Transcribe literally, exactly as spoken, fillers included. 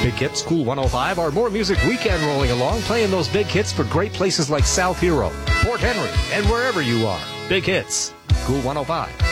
Big Hits, Cool one oh five, our More Music weekend rolling along, playing those big hits for great places like South Hero, Port Henry, and wherever you are. Big Hits, Cool one oh five.